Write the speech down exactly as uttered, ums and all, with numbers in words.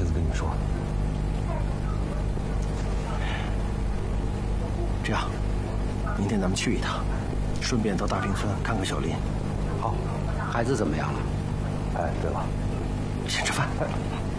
子跟你们说。 这样，明天咱们去一趟，顺便到大坪村看看小林。 好， 孩子怎么样了？ 哎，对了， 先吃饭。 哎